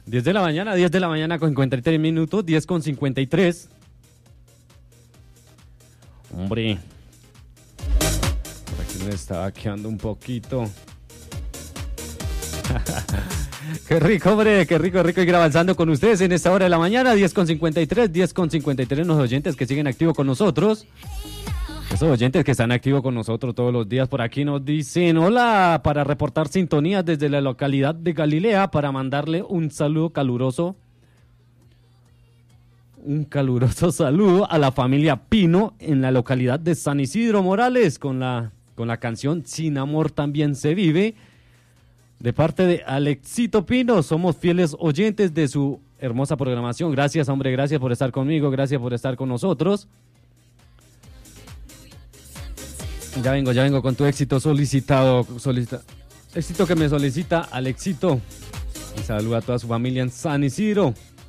10 de la mañana, 10 de la mañana con 53 minutos, 10 con 53. Hombre, por aquí me estaba quedando un poquito. Qué rico, hombre, qué rico ir avanzando con ustedes en esta hora de la mañana, 10 con 53, 10 con 53 los oyentes que siguen activos con nosotros. Esos oyentes que están activos con nosotros todos los días por aquí nos dicen hola para reportar sintonías desde la localidad de Galilea para mandarle un saludo caluroso. Un caluroso saludo a la familia Pino en la localidad de San Isidro Morales con la canción Sin Amor También Se Vive. De parte de Alexito Pino, somos fieles oyentes de su hermosa programación. Gracias, hombre, gracias por estar conmigo, gracias por estar con nosotros. Ya vengo con tu éxito solicitado. Éxito que me solicita Alexito. Y saluda a toda su familia en San Isidro.